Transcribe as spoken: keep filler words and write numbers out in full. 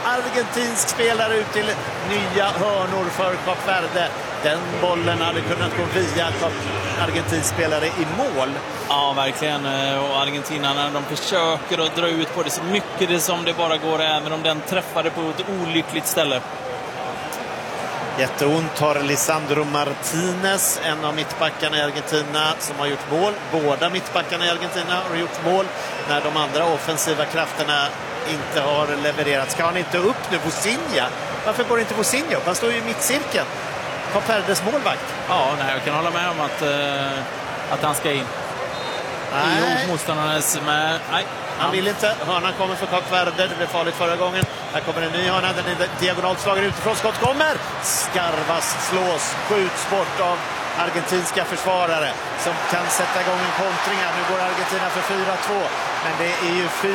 argentinsk spelare ut till nya hörnor för Kap Verde. Den bollen hade kunnat gå via argentinsk spelare i mål. Ja, verkligen. Och argentinarna, de försöker att dra ut på det så mycket det som det bara går, även om den träffade på ett olyckligt ställe. Jätteont har Lisandro Martinez, en av mittbackarna i Argentina, som har gjort mål. Båda mittbackarna i Argentina har gjort mål när de andra offensiva krafterna inte har levererat. Ska han inte upp nu, Vozinha? Varför går inte Vozinha upp? Han står ju i mittcirkeln. Kap Verdes målvakt. Ja, nej, jag kan hålla med om att, uh, att han ska in. Nej. Motståndarnas med... Nej. Han vill inte. Hörnan kommer för Kap Verde. Det blev farligt förra gången. Här kommer en ny hörna. Den är diagonalt slagen utifrån. Skott kommer. Skarvast slås. Skjuts bort av argentinska försvarare som kan sätta igång en kontring. Nu går Argentina för fyra två. Men det är ju fyra